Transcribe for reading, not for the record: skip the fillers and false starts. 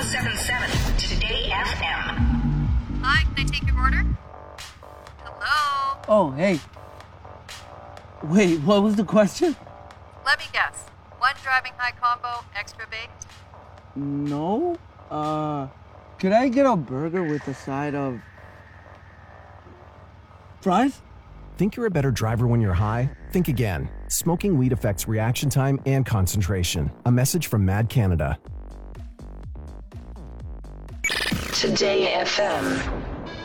1077 Today FM. Hi, can I take your order? Hello? Oh, hey. Wait, what was the question? Let me guess. One driving high combo, extra baked? No. Could I get a burger with a side of fries? Think you're a better driver when you're high? Think again. Smoking weed affects reaction time and concentration. A message from Mad Canada. Today FM.